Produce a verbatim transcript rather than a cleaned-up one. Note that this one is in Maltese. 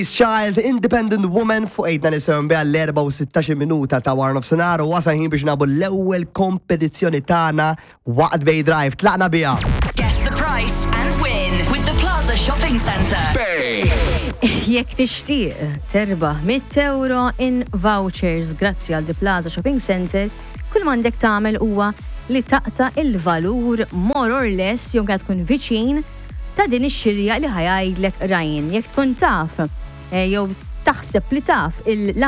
Child Independent Woman fuq ejdna nisimgħu biha l-erba' u sittax minuta ta' war nofsinhar u wasal ħin biex nabu l-ewwel kompetizzjoni tagħna waqt Bay Drive. Tlaqna biha. Guess the price and win with the Plaza Shopping Centre. Jekk tixtieq terbaħ mitt euro in vouchers grazzi għal The Plaza Shopping Centre, kull m'għandek tagħmel huwa li taqta' il-valur more or less jew kad tkun viċin ta' din ix-xirja li ħajajdlek Ryan. Jekk tkun taf jew taħseb li taf il